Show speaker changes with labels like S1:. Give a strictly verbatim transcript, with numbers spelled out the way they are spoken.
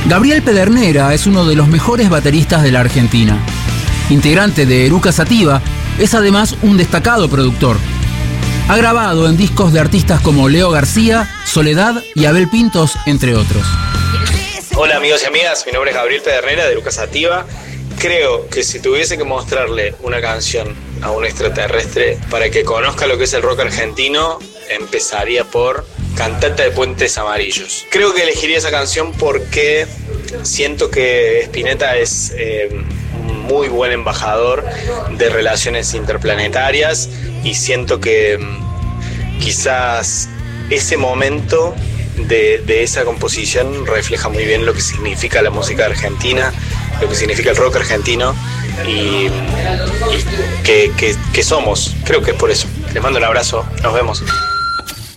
S1: Gabriel Pedernera es uno de los mejores bateristas de la Argentina. Integrante de Eruca Sativa, es además un destacado productor. Ha grabado en discos de artistas como Leo García, Soledad y Abel Pintos, entre otros.
S2: Hola amigos y amigas, mi nombre es Gabriel Pedernera de Eruca Sativa. Creo que si tuviese que mostrarle una canción a un extraterrestre para que conozca lo que es el rock argentino, empezaría por Cantata de Puentes Amarillos. Creo que elegiría esa canción porque siento que Spinetta es eh, un muy buen embajador de relaciones interplanetarias y siento que mm, quizás ese momento de, de esa composición refleja muy bien lo que significa la música argentina, lo que significa el rock argentino y, y que, que, que somos. Creo que es por eso. Les mando un abrazo, nos vemos.